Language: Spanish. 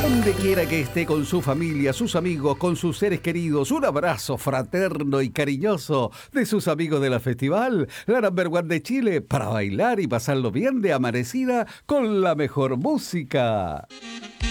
Donde quiera que esté con su familia, sus amigos, con sus seres queridos, un abrazo fraterno y cariñoso de sus amigos de la festival, la Number One de Chile, para bailar y pasarlo bien de amanecida con la mejor música.